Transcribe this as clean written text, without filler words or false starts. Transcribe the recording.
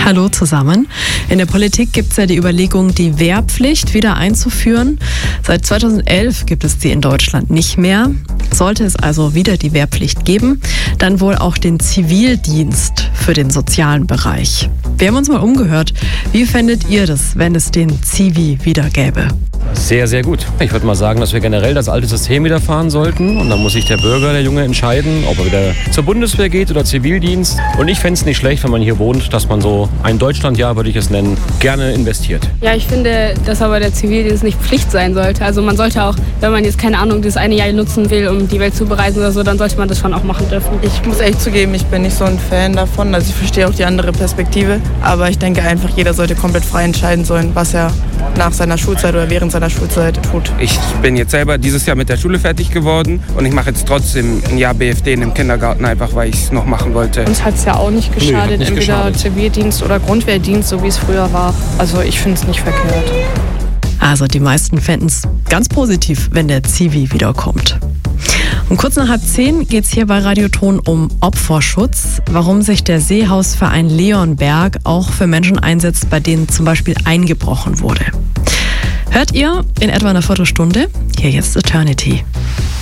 Hallo zusammen. In der Politik gibt es ja die Überlegung, die Wehrpflicht wieder einzuführen. Seit 2011 gibt es die in Deutschland nicht mehr. Sollte es also wieder die Wehrpflicht geben, dann wohl auch den Zivildienst für den sozialen Bereich. Wir haben uns mal umgehört. Wie fändet ihr das, wenn es den Zivi wieder gäbe? Sehr, sehr gut. Ich würde mal sagen, dass wir generell das alte System wieder fahren sollten. Und dann muss sich der Bürger, der Junge, entscheiden, ob er wieder zur Bundeswehr geht oder Zivildienst. Und ich fände es nicht schlecht, wenn man hier wohnt, dass man so ein Deutschlandjahr, würde ich es nennen, gerne investiert. Ja, ich finde, dass aber der Zivildienst nicht Pflicht sein sollte. Also man sollte auch, wenn man jetzt, keine Ahnung, das eine Jahr nutzen will, um die Welt zu bereisen oder so, dann sollte man das schon auch machen dürfen. Ich muss echt zugeben, ich bin nicht so ein Fan davon. Also ich verstehe auch die andere Perspektive. Aber ich denke einfach, jeder sollte komplett frei entscheiden sollen, was er nach seiner Schulzeit oder während seiner Schulzeit tut. Ich bin jetzt selber dieses Jahr mit der Schule fertig geworden und ich mache jetzt trotzdem ein Jahr BFD in dem Kindergarten, einfach weil ich es noch machen wollte. Uns hat es ja auch nicht geschadet, entweder Zivildienst oder Grundwehrdienst, so wie es früher war. Also ich finde es nicht verkehrt. Also die meisten fänden es ganz positiv, wenn der Zivi wiederkommt. Um kurz nach 9:30 geht es hier bei Radioton um Opferschutz, warum sich der Seehausverein Leonberg auch für Menschen einsetzt, bei denen zum Beispiel eingebrochen wurde. Hört ihr in etwa einer Viertelstunde? Hier jetzt Eternity.